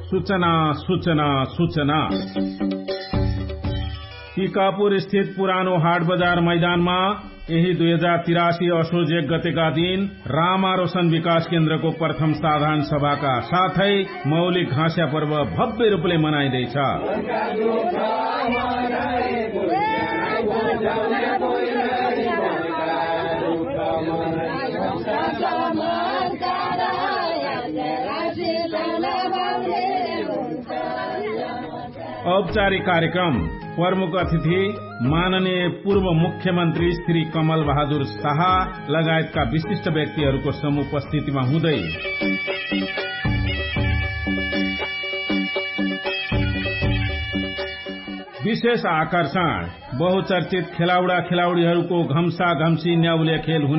सूचना सूचना सूचना टिकापुर स्थित पुरानो हाट बजार मैदानमा यही 2083 असोज 1 गतेका दिन रामा रोशन विकास केन्द्रको प्रथम साधारण सभाका साथै मौलिक घाँस्या पर्व भव्य रूपले मनाइँदैछ। औपचारिक कार्यक्रम प्रमुख अतिथि माननीय पूर्व मुख्यमन्त्री श्री कमल बहादुर शाह लगायतका विशिष्ट व्यक्तिहरूको समुपस्थितिमा हुँदै विशेष आकर्षण बहुचर्चित खेलाउडा खेलाउडीहरूको घम्सा घम्सी न्याउले खेल